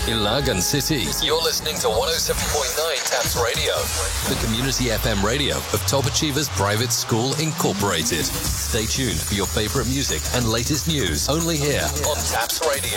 Ilagan City. You're listening to 107.9 Taps Radio, the community FM radio of Top Achievers Private School Incorporated. Stay tuned for your favorite music and latest news only here on Taps Radio.